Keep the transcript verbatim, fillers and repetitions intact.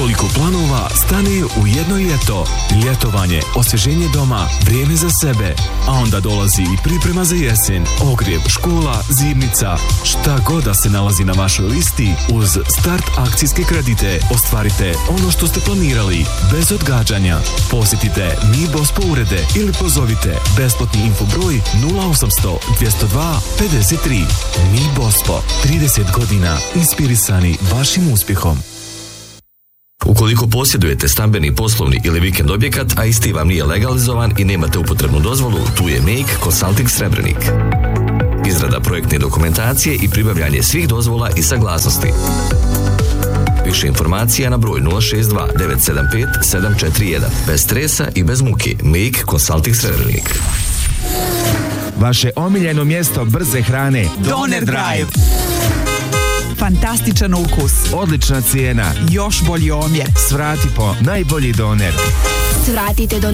Koliko planova stane u jedno ljeto. Ljetovanje, osvježenje doma, vrijeme za sebe. A onda dolazi i priprema za jesen, ogrjev, škola, zimnica. Šta god da se nalazi na vašoj listi, uz Start akcijske kredite ostvarite ono što ste planirali, bez odgađanja. Posjetite Mi Bospo urede ili pozovite besplatni info broj nula osamsto dvjesto dva pedeset tri. Mi Bospo, trideset godina inspirisani vašim uspjehom. Ukoliko posjedujete stambeni, poslovni ili vikend objekat, a isti vam nije legalizovan i nemate upotrebnu dozvolu, tu je Make Consulting Srebrenik. Izrada projektne dokumentacije i pribavljanje svih dozvola i saglasnosti. Više informacija na broj nula šest dva devet sedam pet sedam četiri jedan. Bez stresa i bez muke. Make Consulting Srebrenik. Vaše omiljeno mjesto brze hrane. Doner Drive. Fantastičan ukus. Odlična cijena. Još bolji omjer. Svrati po najbolji doner. Svratite do